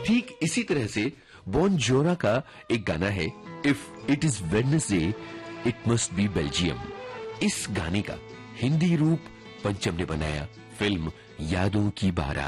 ठीक इसी तरह से बॉन जोरा का एक गाना है, if it is Wednesday it must be Belgium. इस गाने का हिंदी रूप पंचम ने बनाया फिल्म यादों की बारात